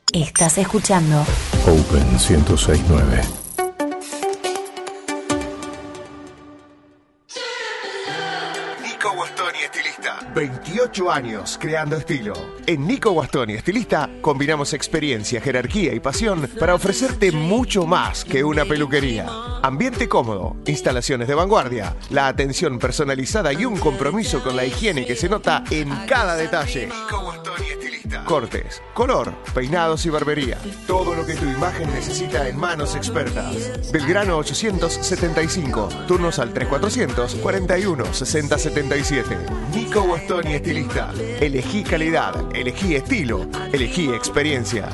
Estás escuchando Open 106.9. Nico Guastoni, estilista. 28 años creando estilo. En Nico Guastoni, estilista, combinamos experiencia, jerarquía y pasión para ofrecerte mucho más que una peluquería. Ambiente cómodo, instalaciones de vanguardia, la atención personalizada y un compromiso con la higiene que se nota en cada detalle. Nico Guastoni, estilista. Cortes, color, peinados y barbería. Todo lo que tu imagen necesita en manos expertas. Belgrano 875. Turnos al 3400 41 60 77. Nico Guastoni, estilista. Elegí calidad, elegí estilo, elegí experiencia.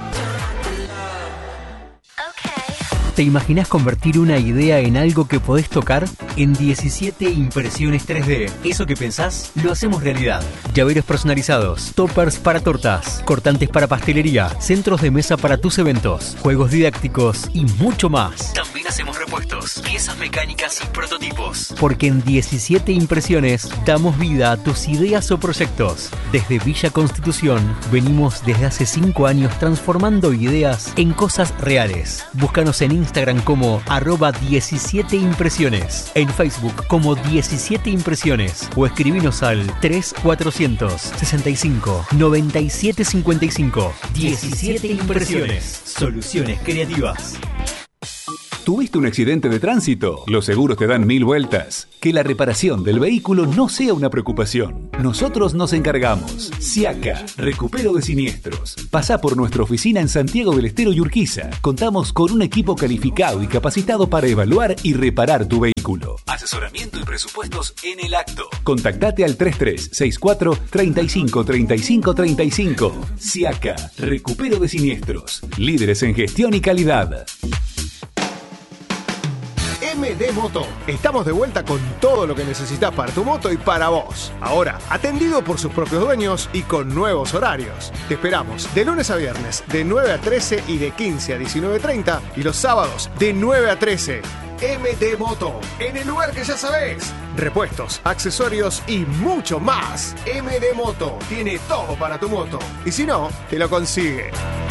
¿Te imaginas convertir una idea en algo que podés tocar? En 17 impresiones 3D. Eso que pensás, lo hacemos realidad. Llaveros personalizados, toppers para tortas, cortantes para pastelería, centros de mesa para tus eventos, juegos didácticos y mucho más. También hacemos repuestos, piezas mecánicas y prototipos. Porque en 17 impresiones damos vida a tus ideas o proyectos. Desde Villa Constitución venimos desde hace 5 años transformando ideas en cosas reales. Búscanos en Instagram como @17impresiones, en Facebook como 17 impresiones o escribinos al 3400 65 97 55. 17 impresiones, soluciones creativas. ¿Tuviste un accidente de tránsito? Los seguros te dan 1000 vueltas. Que la reparación del vehículo no sea una preocupación. Nosotros nos encargamos. Siaca, recupero de siniestros. Pasá por nuestra oficina en Santiago del Estero y Urquiza. Contamos con un equipo calificado y capacitado para evaluar y reparar tu vehículo. Asesoramiento y presupuestos en el acto. Contactate al 3364 35 35 35. Siaca, recupero de siniestros. Líderes en gestión y calidad. MD Moto. Estamos de vuelta con todo lo que necesitas para tu moto y para vos. Ahora, atendido por sus propios dueños y con nuevos horarios. Te esperamos de lunes a viernes, de 9 a 13 y de 15 a 19:30. Y los sábados, de 9 a 13. MD Moto, en el lugar que ya sabés. Repuestos, accesorios y mucho más. MD Moto tiene todo para tu moto. Y si no, te lo consigue.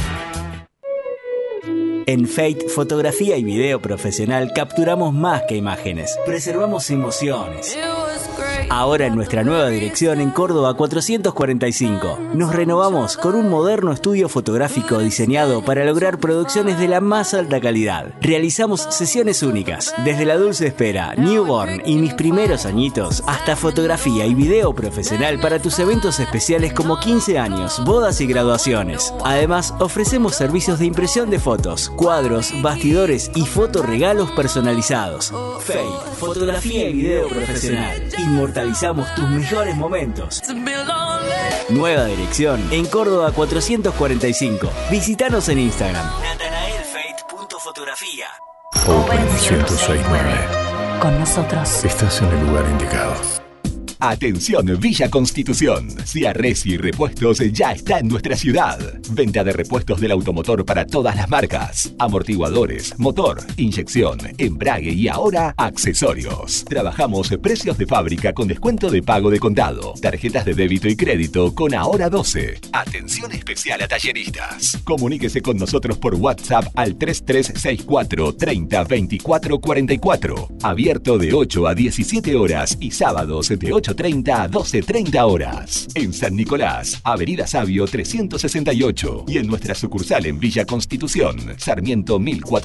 En Fate, fotografía y video profesional, capturamos más que imágenes. Preservamos emociones. Ahora en nuestra nueva dirección en Córdoba 445. Nos renovamos con un moderno estudio fotográfico diseñado para lograr producciones de la más alta calidad. Realizamos sesiones únicas, desde la dulce espera, newborn y mis primeros añitos, hasta fotografía y video profesional para tus eventos especiales como 15 años, bodas y graduaciones. Además, ofrecemos servicios de impresión de fotos, cuadros, bastidores y fotorregalos personalizados. Fate, fotografía y video profesional. Inmortalizamos tus mejores momentos. Nueva dirección en Córdoba 445. Visítanos en Instagram. natanaelfate.fotografía. Open 106.9. Con nosotros. Estás en el lugar indicado. Atención Villa Constitución. Ciarres y Repuestos ya está en nuestra ciudad. Venta de repuestos del automotor para todas las marcas. Amortiguadores, motor, inyección, embrague y ahora accesorios. Trabajamos precios de fábrica con descuento de pago de contado. Tarjetas de débito y crédito con Ahora 12. Atención especial a talleristas. Comuníquese con nosotros por WhatsApp al 3364 30 24 44. Abierto de 8 a 17 horas y sábados de 8:30 a 12:30 horas. En San Nicolás, Avenida Sabio 368. Y en nuestra sucursal en Villa Constitución, Sarmiento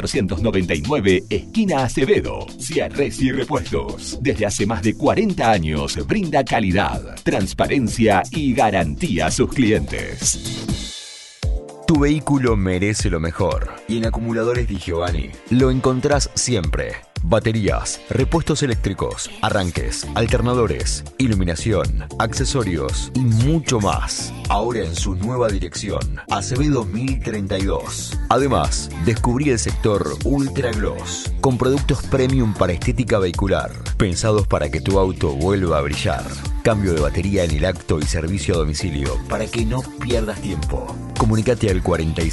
1499, esquina Acevedo. Ciarres y Repuestos. Desde hace más de 40 años brinda calidad, transparencia y garantía a sus clientes. Tu vehículo merece lo mejor. Y en Acumuladores Di Giovanni lo encontrás siempre. Baterías, repuestos eléctricos, arranques, alternadores, iluminación, accesorios y mucho más. Ahora en su nueva dirección, Acevedo 1032. Además, descubrí el sector Ultra Gloss, con productos premium para estética vehicular, pensados para que tu auto vuelva a brillar. Cambio de batería en el acto y servicio a domicilio para que no pierdas tiempo. Comunicate al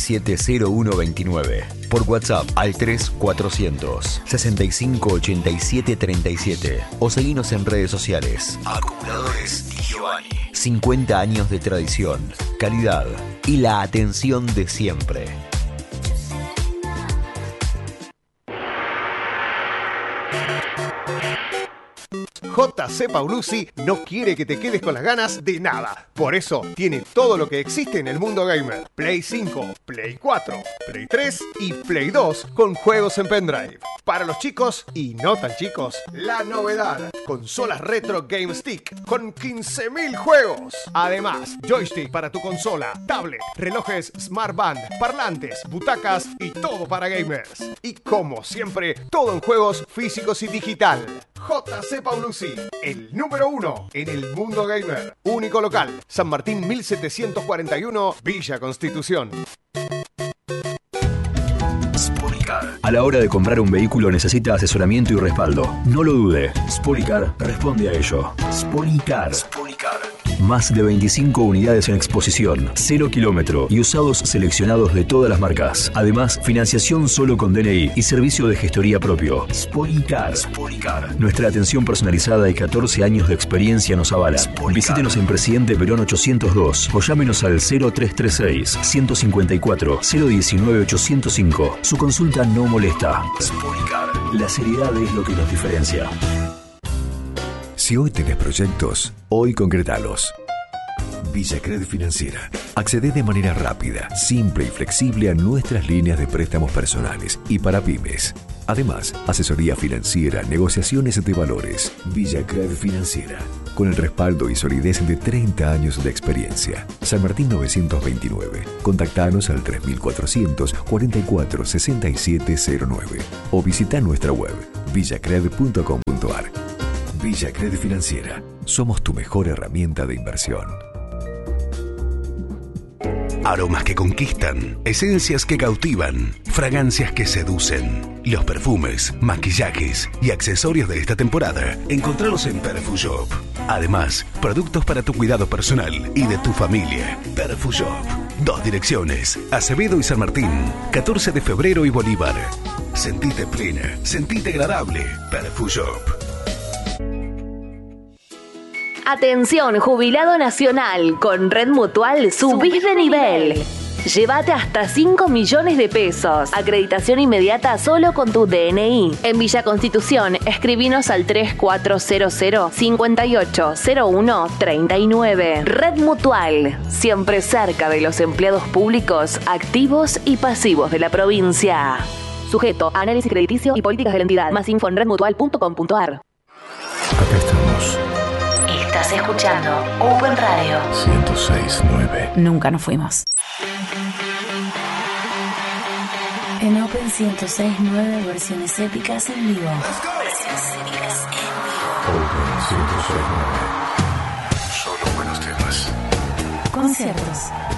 470129. Por WhatsApp al 3400 65 87 37 o seguinos en redes sociales. Acumuladores Di Giovanni. 50 años de tradición, calidad y la atención de siempre. JC Paulucci no quiere que te quedes con las ganas de nada. Por eso tiene todo lo que existe en el mundo gamer. Play 5, Play 4, Play 3 y Play 2 con juegos en pendrive. Para los chicos y no tan chicos, la novedad. Consolas retro Game Stick con 15.000 juegos. Además, joystick para tu consola, tablet, relojes Smart Band, parlantes, butacas y todo para gamers. Y como siempre, todo en juegos físicos y digital. JC Paulucci, el número 1 en el mundo gamer. Único local, San Martín 1741, Villa Constitución. Spolycar. A la hora de comprar un vehículo necesita asesoramiento y respaldo. No lo dude. Spolycar responde a ello. Spolycar. Más de 25 unidades en exposición, 0 kilómetro y usados seleccionados de todas las marcas. Además, financiación solo con DNI y servicio de gestoría propio. Spolycar. Nuestra atención personalizada y 14 años de experiencia nos avalan. Visítenos en Presidente Perón 802 o llámenos al 0336 154 019 805. Su consulta no molesta. Spolycar. La seriedad es lo que nos diferencia. Si hoy tenés proyectos, hoy concretalos. Villacred Financiera. Accede de manera rápida, simple y flexible a nuestras líneas de préstamos personales y para pymes. Además, asesoría financiera, negociaciones de valores. Villacred Financiera. Con el respaldo y solidez de 30 años de experiencia. San Martín 929. Contactanos al 3400 44 6709 o visita nuestra web villacred.com.ar. Villacred Financiera. Somos tu mejor herramienta de inversión. Aromas que conquistan, esencias que cautivan, fragancias que seducen. Los perfumes, maquillajes y accesorios de esta temporada, encontralos en Perfushop. Además, productos para tu cuidado personal y de tu familia. Perfushop. 2 direcciones, Acevedo y San Martín, 14 de febrero y Bolívar. Sentite plena, sentite agradable. Perfushop. Atención, jubilado nacional, con Red Mutual subís de nivel. Llévate hasta 5 millones de pesos. Acreditación inmediata solo con tu DNI. En Villa Constitución, escribinos al 3400-5801-39. Red Mutual, siempre cerca de los empleados públicos, activos y pasivos de la provincia. Sujeto a análisis crediticio y políticas de la entidad. Más info en redmutual.com.ar. Acá estamos. Estás escuchando Open Radio 106.9. Nunca nos fuimos. En Open 106.9, versiones épicas en vivo. Open 106.9. Solo buenos temas. Conciertos.